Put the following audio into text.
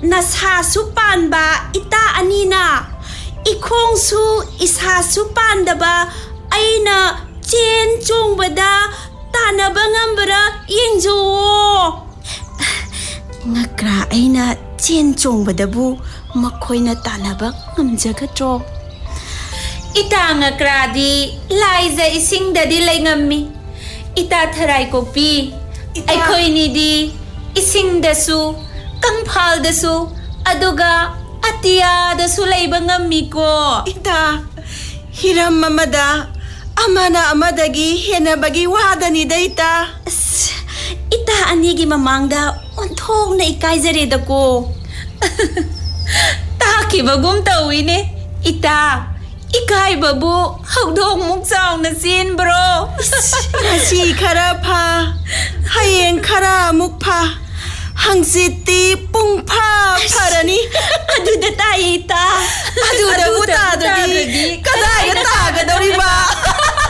nasasu panba ita anina ikhongsu isasu pandaba aina chen chongbada tanaba ngambara yengjo ngakra aina chen chongbadabu makhoina tanaba ngamjagatro ita ngakradi laiza isingdadi laingami ita tharai kopi aikhoini di isingdasu kangphaldasu aduga atiyadasu laiba ngamiko ita hiram mamada amana amadagi henabagi wadani daita ita anigi mamangda onthong na ikaijaredako takibagum tawine ita ikai babu hawdong muksaw na sin bro ngasi khara pha hayeng khara mukpha hangsiti pungpha pharani aduda taita